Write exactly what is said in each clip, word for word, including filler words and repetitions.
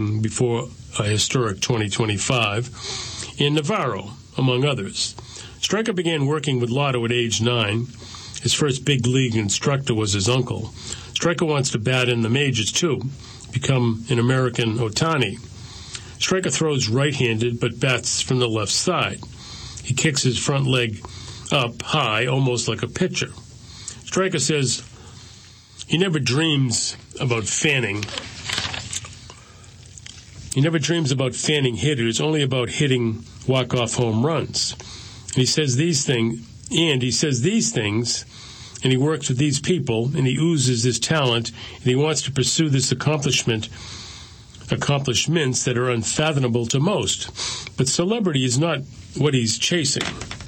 before a historic twenty twenty-five in Navarro, among others. Striker began working with Lotto at age nine. His first big league instructor was his uncle. Striker wants to bat in the majors, too, become an American Ohtani. Striker throws right-handed but bats from the left side. He kicks his front leg up high, almost like a pitcher. Striker says he never dreams about fanning. He never dreams about fanning hitters, only about hitting walk-off home runs. And he says these things, and he says these things, and he works with these people, and he oozes this talent, and he wants to pursue this accomplishment, accomplishments that are unfathomable to most. But celebrity is not what he's chasing.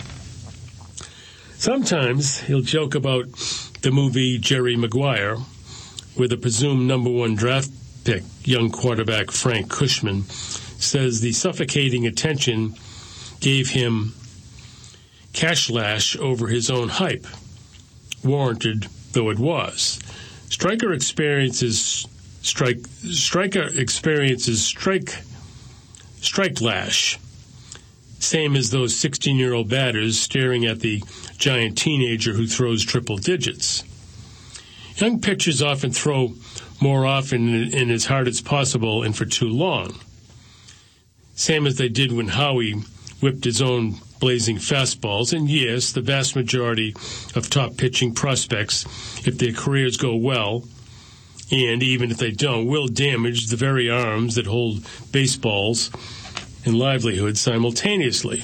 Sometimes he'll joke about the movie Jerry Maguire, where the presumed number one draft pick, young quarterback Frank Cushman, says the suffocating attention gave him cash lash over his own hype, warranted though it was. Striker experiences strike. Striker experiences strike. Strike lash, same as those sixteen-year-old batters staring at the giant teenager who throws triple digits. Young pitchers often throw more often and as hard as possible and for too long, same as they did when Howie whipped his own blazing fastballs. And yes, the vast majority of top pitching prospects, if their careers go well, and even if they don't, will damage the very arms that hold baseballs and livelihood simultaneously.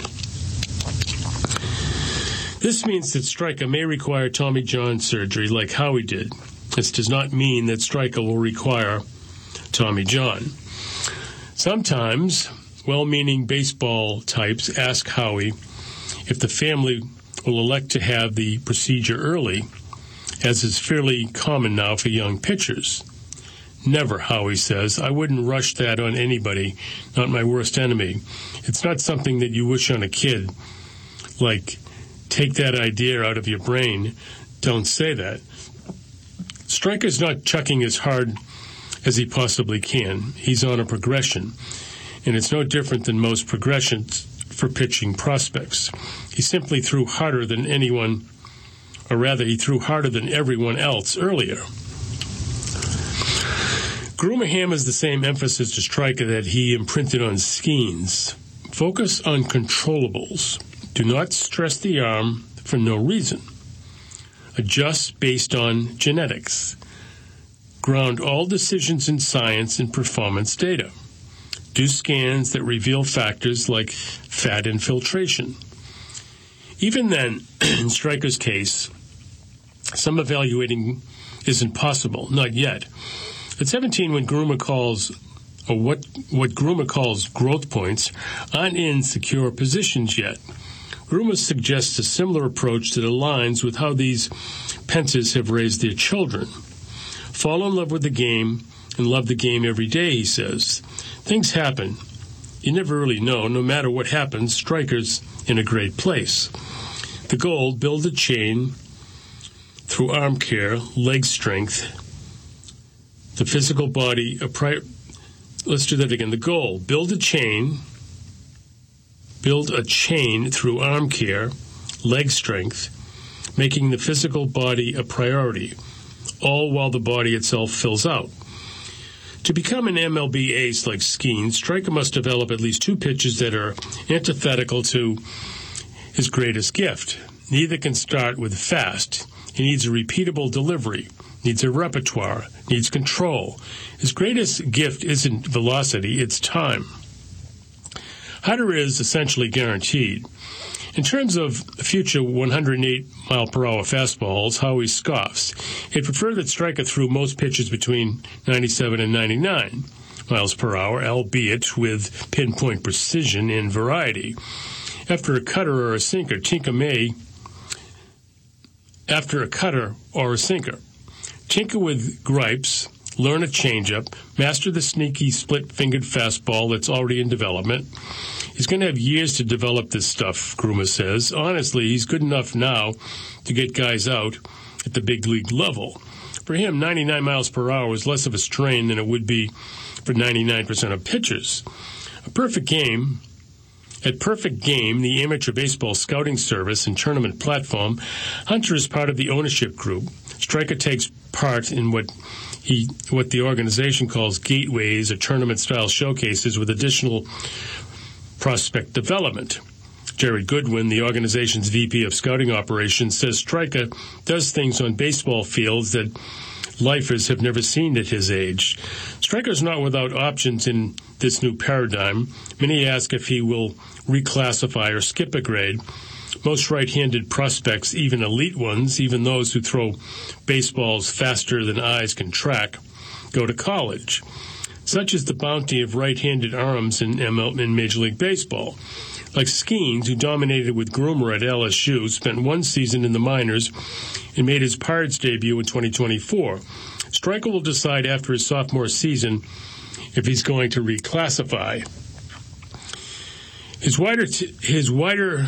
This means that Striker may require Tommy John surgery like Howie did. This does not mean that Striker will require Tommy John. Sometimes well-meaning baseball types ask Howie if the family will elect to have the procedure early, as is fairly common now for young pitchers. Never, Howie says. I wouldn't rush that on anybody, not my worst enemy. It's not something that you wish on a kid. Like, take that idea out of your brain. Don't say that. Striker's not chucking as hard as he possibly can. He's on a progression, and it's no different than most progressions for pitching prospects. He simply threw harder than anyone, or rather, he threw harder than everyone else earlier. Groomer hammers the same emphasis to Striker that he imprinted on Skeens. Focus on controllables. Do not stress the arm for no reason. Adjust based on genetics. Ground all decisions in science and performance data. Do scans that reveal factors like fat infiltration. Even then, in Striker's case, some evaluating isn't possible, not yet. At seventeen, when Groomer calls, or what, what Groomer calls growth points, aren't in secure positions yet. Groomer suggests a similar approach that aligns with how these Pences have raised their children. Fall in love with the game and love the game every day, he says. Things happen. You never really know. No matter what happens, Striker's in a great place. The goal, build a chain through arm care, leg strength, the physical body, a pri- let's do that again. The goal, build a chain, build a chain through arm care, leg strength, making the physical body a priority, all while the body itself fills out. To become an M L B ace like Skeens, Striker must develop at least two pitches that are antithetical to his greatest gift. Neither can start with fast. He needs a repeatable delivery, needs a repertoire, needs control. His greatest gift isn't velocity, it's time. Harder is essentially guaranteed. In terms of future one hundred eight mile per hour fastballs, Howie scoffs. He'd prefer that Striker threw most pitches between ninety-seven and ninety-nine miles per hour, albeit with pinpoint precision and variety. After a cutter or a sinker, Tinker may, after a cutter or a sinker, tinker with gripes, learn a changeup, master the sneaky split-fingered fastball that's already in development. He's going to have years to develop this stuff, Groomer says. Honestly, he's good enough now to get guys out at the big league level. For him, ninety-nine miles per hour is less of a strain than it would be for ninety-nine percent of pitchers. A perfect game. At Perfect Game, the amateur baseball scouting service and tournament platform, Hunter is part of the ownership group. Stryker takes part in what he, what the organization calls gateways or tournament-style showcases with additional prospect development. Jared Goodwin, the organization's V P of Scouting Operations, says Stryker does things on baseball fields that lifers have never seen at his age. Stryker's not without options in this new paradigm. Many ask if he will reclassify or skip a grade. Most right-handed prospects, even elite ones, even those who throw baseballs faster than eyes can track, go to college. Such is the bounty of right-handed arms in, in Major League Baseball. Like Skeens, who dominated with Groomer at L S U, spent one season in the minors and made his Pirates debut in twenty twenty-four. Stryker will decide after his sophomore season if he's going to reclassify. His wider t- his wider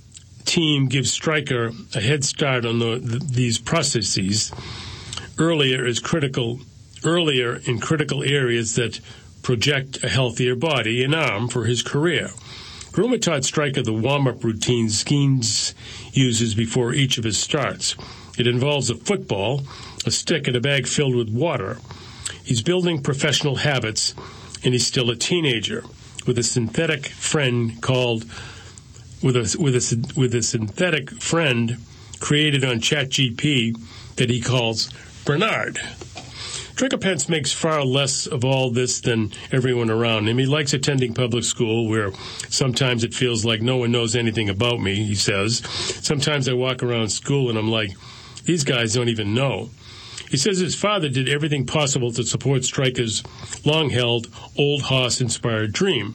team gives Stryker a head start on the, the, these processes earlier is critical earlier in critical areas that project a healthier body and arm for his career. Groomer taught Stryker the warm-up routine Skeens uses before each of his starts. It involves a football, a stick, and a bag filled with water. He's building professional habits, and he's still a teenager. With a synthetic friend called, with a with a with a synthetic friend created on ChatGPT that he calls Bernard. Stryker Pence makes far less of all this than everyone around him. He likes attending public school, where sometimes it feels like no one knows anything about me, he says. Sometimes I walk around school and I'm like, these guys don't even know. He says his father did everything possible to support Stryker's long-held, old hoss-inspired dream.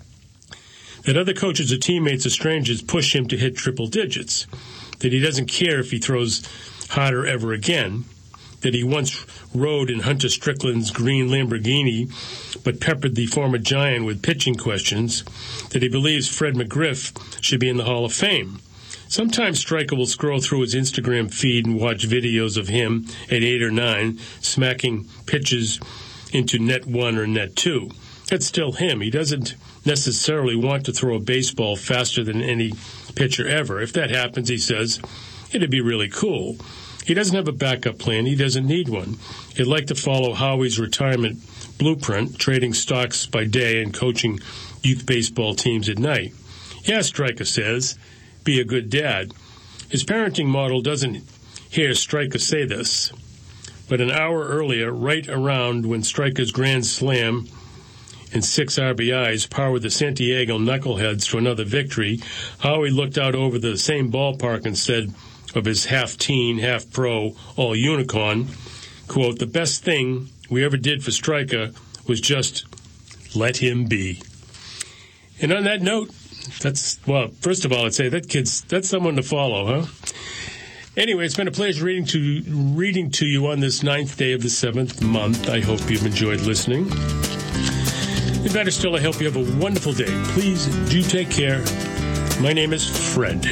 That other coaches or teammates or strangers push him to hit triple digits. That he doesn't care if he throws harder ever again. That he once rode in Hunter Strickland's green Lamborghini, but peppered the former Giant with pitching questions. That he believes Fred McGriff should be in the Hall of Fame. Sometimes Stryker will scroll through his Instagram feed and watch videos of him at eight or nine smacking pitches into net one or net two. That's still him. He doesn't necessarily want to throw a baseball faster than any pitcher ever. If that happens, he says, it'd be really cool. He doesn't have a backup plan. He doesn't need one. He'd like to follow Howie's retirement blueprint, trading stocks by day and coaching youth baseball teams at night. Yeah, Stryker says, be a good dad. His parenting model doesn't hear Stryker say this. But an hour earlier, right around when Stryker's grand slam and six R B Is powered the San Diego Knuckleheads to another victory, Howie looked out over the same ballpark and said of his half-teen, half-pro, all-unicorn, quote, the best thing we ever did for Stryker was just let him be. And on that note, that's, well, first of all, I'd say that kid's, that's someone to follow, huh? Anyway, it's been a pleasure reading to reading to you on this ninth day of the seventh month. I hope you've enjoyed listening. And better still, I hope you have a wonderful day. Please do take care. My name is Fred.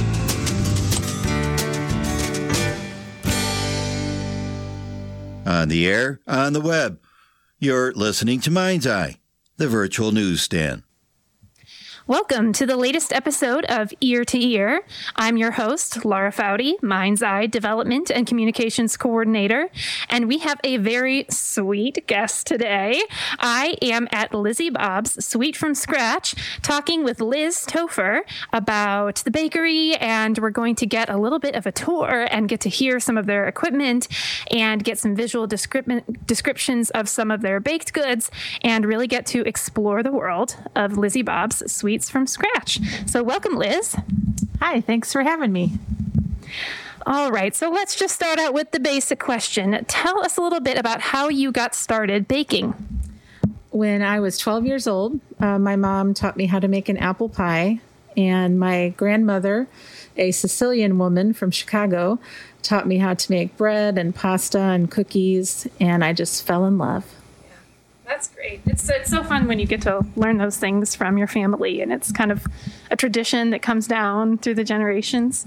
On the air, on the web, you're listening to Mind's Eye, the virtual newsstand. Welcome to the latest episode of Ear to Ear. I'm your host, Laura Foudy, Mind's Eye Development and Communications Coordinator, and we have a very sweet guest today. I am at Lizzie Bob's Sweet from Scratch, talking with Liz Topher about the bakery, and we're going to get a little bit of a tour and get to hear some of their equipment and get some visual descrip- descriptions of some of their baked goods and really get to explore the world of Lizzie Bob's Sweets from Scratch. So welcome, Liz. Hi, thanks for having me. All right, so let's just start out with the basic question. Tell us a little bit about how you got started baking. When I was twelve years old, uh, my mom taught me how to make an apple pie, and my grandmother, a Sicilian woman from Chicago, taught me how to make bread and pasta and cookies, and I just fell in love. That's great. It's it's so fun when you get to learn those things from your family, and it's kind of a tradition that comes down through the generations.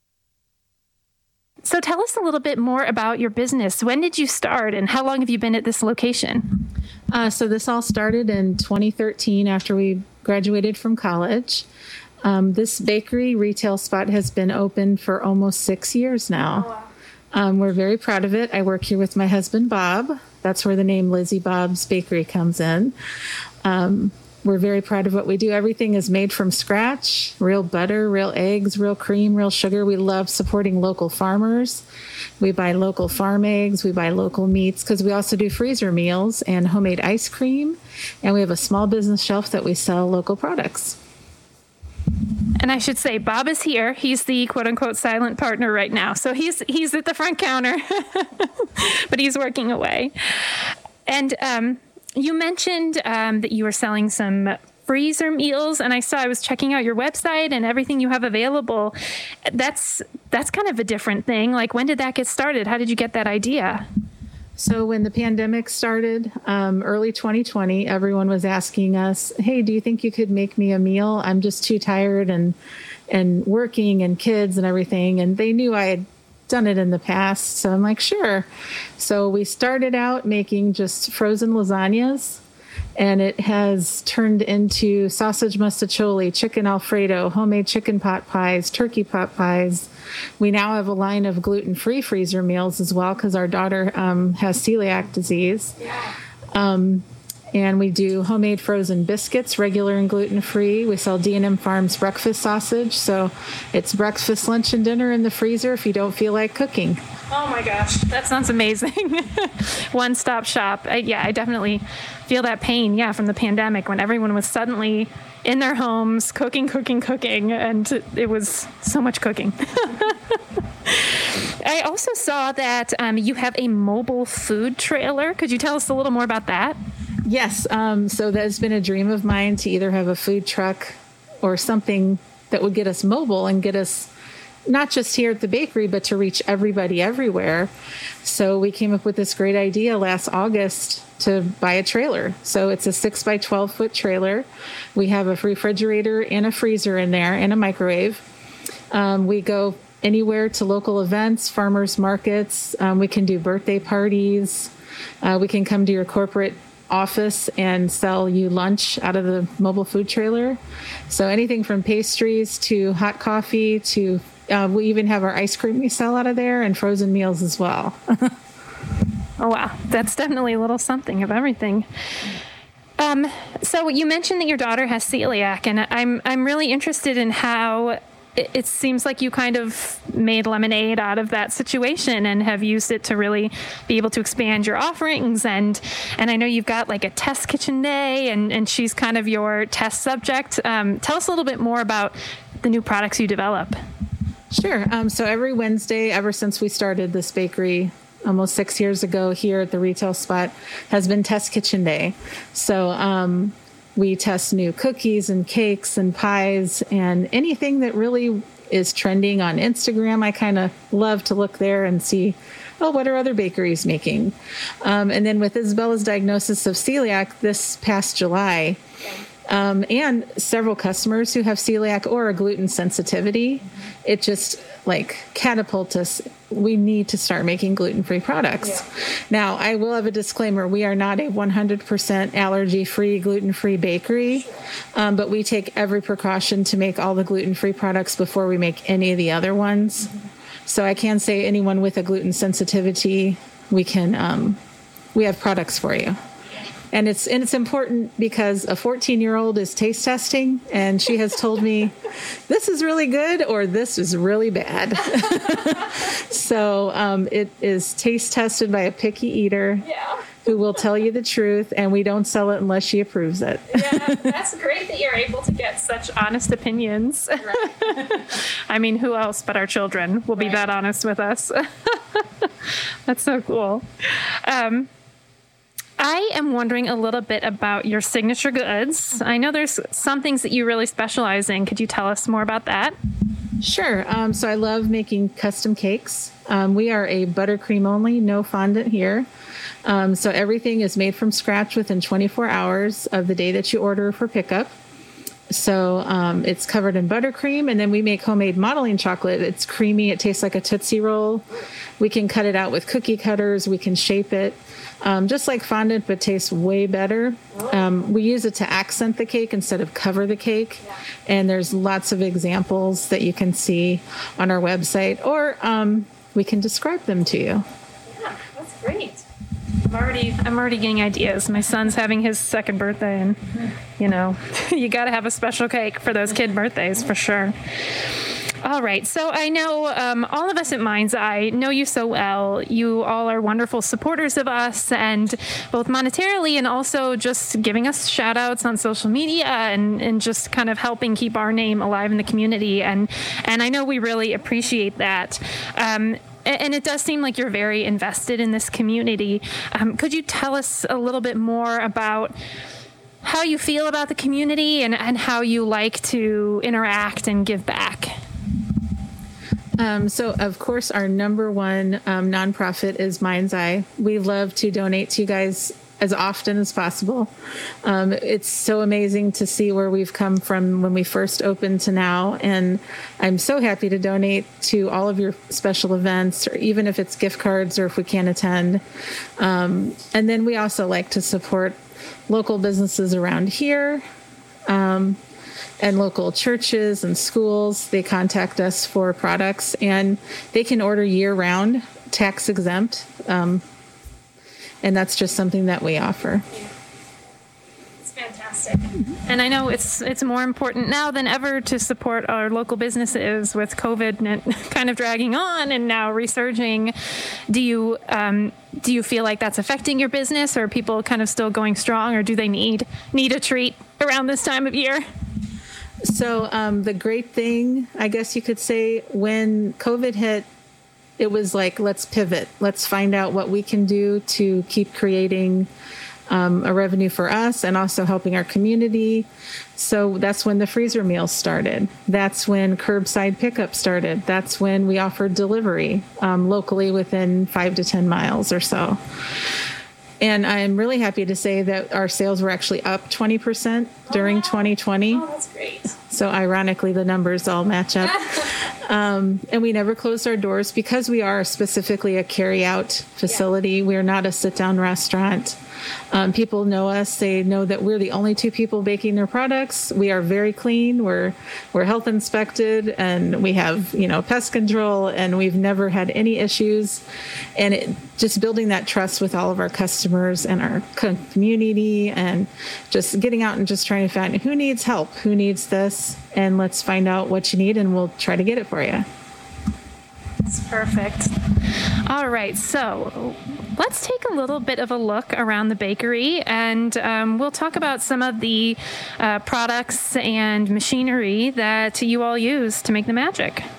So tell us a little bit more about your business. When did you start, and how long have you been at this location? Uh, so this all started in twenty thirteen after we graduated from college. Um, this bakery retail spot has been open for almost six years now. Oh, wow. Um, we're very proud of it. I work here with my husband, Bob. That's where the name Lizzie Bob's Bakery comes in. Um, we're very proud of what we do. Everything is made from scratch, real butter, real eggs, real cream, real sugar. We love supporting local farmers. We buy local farm eggs. We buy local meats because we also do freezer meals and homemade ice cream. And we have a small business shelf that we sell local products. And I should say, Bob is here. He's the quote-unquote silent partner right now. So he's he's at the front counter, but he's working away. And um, you mentioned um, that you were selling some freezer meals, and I saw I was checking out your website and everything you have available. That's that's kind of a different thing. Like, when did that get started? How did you get that idea? So when the pandemic started, um, early twenty twenty, everyone was asking us, hey, do you think you could make me a meal? I'm just too tired and and working and kids and everything. And they knew I had done it in the past. So I'm like, sure. So we started out making just frozen lasagnas. And it has turned into sausage mustacholi, chicken Alfredo, homemade chicken pot pies, turkey pot pies. We now have a line of gluten-free freezer meals as well because our daughter um, has celiac disease. Yeah. Um, and we do homemade frozen biscuits, regular and gluten-free. We sell D and M Farms breakfast sausage. So it's breakfast, lunch, and dinner in the freezer if you don't feel like cooking. Oh, my gosh. That sounds amazing. One-stop shop. I, yeah, I definitely feel that pain, yeah, from the pandemic when everyone was suddenly in their homes cooking, cooking, cooking, and it was so much cooking. I also saw that um, you have a mobile food trailer. Could you tell us a little more about that? Yes. Um, so that's been a dream of mine to either have a food truck or something that would get us mobile and get us not just here at the bakery, but to reach everybody everywhere. So we came up with this great idea last August to buy a trailer. So it's a six by twelve foot trailer. We have a refrigerator and a freezer in there and a microwave. Um, we go anywhere to local events, farmers markets. Um, we can do birthday parties. Uh, we can come to your corporate office and sell you lunch out of the mobile food trailer. So anything from pastries to hot coffee to uh, we even have our ice cream we sell out of there and frozen meals as well. Oh, wow. That's definitely a little something of everything. Um, so you mentioned that your daughter has celiac, and I'm I'm really interested in how it, it seems like you kind of made lemonade out of that situation and have used it to really be able to expand your offerings. And and I know you've got like a test kitchen day, and, and she's kind of your test subject. Um, tell us a little bit more about the new products you develop. Sure. Um, so every Wednesday, ever since we started this bakery almost six years ago here at the retail spot, has been Test Kitchen Day. So um, we test new cookies and cakes and pies and anything that really is trending on Instagram. I kind of love to look there and see, oh, what are other bakeries making? Um, and then with Isabella's diagnosis of celiac this past July, um, and several customers who have celiac or a gluten sensitivity, it just like catapult us. We need to start making gluten-free products. Yeah. Now, I will have a disclaimer. We are not a one hundred percent allergy-free, gluten-free bakery, um, but we take every precaution to make all the gluten-free products before we make any of the other ones. Mm-hmm. So I can say anyone with a gluten sensitivity, we can, um, we have products for you. And it's and it's important because a fourteen-year-old is taste testing, and she has told me, this is really good or this is really bad. So um, it is taste tested by a picky eater yeah. who will tell you the truth, and we don't sell it unless she approves it. Yeah, that's great that you're able to get such honest opinions. Right. I mean, who else but our children will be right. that honest with us? That's so cool. Um I am wondering a little bit about your signature goods. I know there's some things that you really specialize in. Could you tell us more about that? Sure. Um, so I love making custom cakes. Um, we are a buttercream only, no fondant here. Um, so everything is made from scratch within twenty-four hours of the day that you order for pickup. So um, it's covered in buttercream, and then we make homemade modeling chocolate. It's creamy. It tastes like a Tootsie Roll. We can cut it out with cookie cutters. We can shape it, um, just like fondant, but tastes way better. Um, we use it to accent the cake instead of cover the cake. And there's lots of examples that you can see on our website, or um, we can describe them to you. Yeah, that's great. I'm already, I'm already getting ideas. My son's having his second birthday, and, you know, you got to have a special cake for those kid birthdays for sure. All right. So I know um, all of us at Mind's Eye know you so well. You all are wonderful supporters of us, and both monetarily and also just giving us shout outs on social media and, and just kind of helping keep our name alive in the community. And, and I know we really appreciate that. Um, And it does seem like you're very invested in this community. Um, could you tell us a little bit more about how you feel about the community and, and how you like to interact and give back? Um, so, of course, our number one um, nonprofit is Mind's Eye. We love to donate to you guys as often as possible. Um, it's so amazing to see where we've come from when we first opened to now. And I'm so happy to donate to all of your special events, or even if it's gift cards or if we can't attend. Um, and then we also like to support local businesses around here, um, and local churches and schools. They contact us for products, and they can order year round, tax exempt. Um, And that's just something that we offer. It's fantastic. And I know it's it's more important now than ever to support our local businesses with COVID and it kind of dragging on and now resurging. Do you um, do you feel like that's affecting your business, or are people kind of still going strong, or do they need need a treat around this time of year? So um, the great thing, I guess you could say, when COVID hit, it was like, let's pivot. Let's find out what we can do to keep creating um, a revenue for us and also helping our community. So that's when the freezer meals started. That's when curbside pickup started. That's when we offered delivery um, locally within five to ten miles or so. And I'm really happy to say that our sales were actually up twenty percent during oh, wow. twenty twenty. Oh, that's great. So ironically, the numbers all match up. Um, and we never closed our doors because we are specifically a carry-out facility. Yeah. We're not a sit-down restaurant. Um, people know us. They know that we're the only two people baking their products. We are very clean. We're we're health inspected, and we have, you know, pest control, and we've never had any issues. And it, just building that trust with all of our customers and our community, and just getting out and just trying to find who needs help, who needs this, and let's find out what you need, and we'll try to get it for you. That's perfect. All right, so let's take a little bit of a look around the bakery, and um, we'll talk about some of the uh, products and machinery that you all use to make the magic.